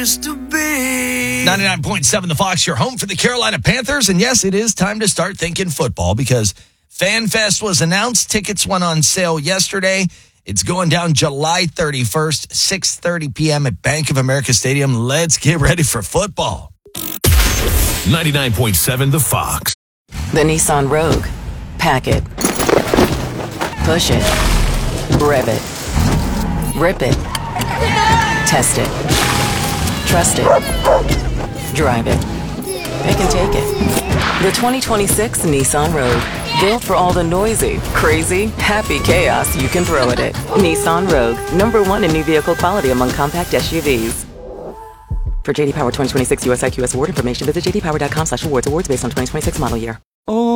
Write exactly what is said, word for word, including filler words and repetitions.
used to be. ninety-nine point seven The Fox, your home for the Carolina Panthers. And yes, it is time to start thinking football because FanFest was announced. Tickets went on sale yesterday. It's going down July thirty-first, six thirty p.m. at Bank of America Stadium. Let's get ready for football. ninety-nine point seven The Fox. The Nissan Rogue. Pack it. Push it. Rev it. Rip it. Test it. Trust it. Drive it. Pick and take it. The twenty twenty-six Nissan Rogue. Built for all the noisy, crazy, happy chaos you can throw at it. Nissan Rogue. Number one in new vehicle quality among compact S U Vs. For J D Power twenty twenty-six U S I Q S award information, visit j d power dot com slash awards. Awards based on twenty twenty-six model year.